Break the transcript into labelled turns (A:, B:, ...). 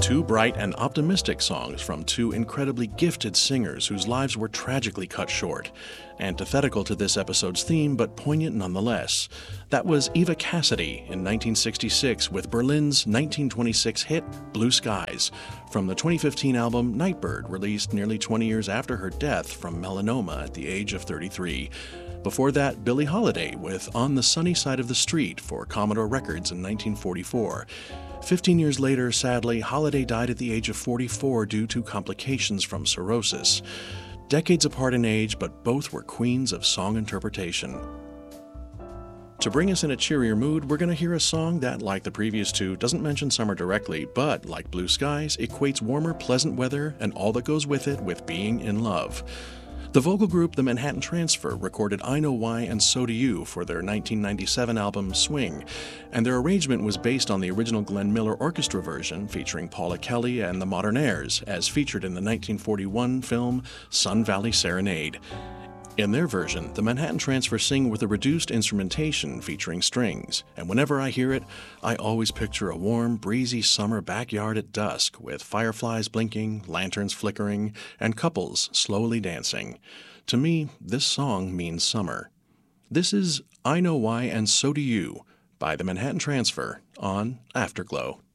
A: Two bright and optimistic songs from two incredibly gifted singers whose lives were tragically cut short. Antithetical to this episode's theme, but poignant nonetheless. That was Eva Cassidy in 1966 with Berlin's 1926 hit Blue Skies, from the 2015 album Nightbird, released nearly 20 years after her death from melanoma at the age of 33. Before that, Billie Holiday with On the Sunny Side of the Street for Commodore Records in 1944. 15 years later, sadly, Holiday died at the age of 44 due to complications from cirrhosis. Decades apart in age, but both were queens of song interpretation. To bring us in a cheerier mood, we're going to hear a song that, like the previous two, doesn't mention summer directly, but, like Blue Skies, equates warmer, pleasant weather and all that goes with it with being in love. The vocal group The Manhattan Transfer recorded I Know Why and So Do You for their 1997 album Swing, and their arrangement was based on the original Glenn Miller orchestra version featuring Paula Kelly and the Modernaires, as featured in the 1941 film Sun Valley Serenade. In their version, the Manhattan Transfer sing with a reduced instrumentation featuring strings, and whenever I hear it, I always picture a warm, breezy summer backyard at dusk with fireflies blinking, lanterns flickering, and couples slowly dancing. To me, this song means summer. This is I Know Why and So Do You by the Manhattan Transfer on Afterglow.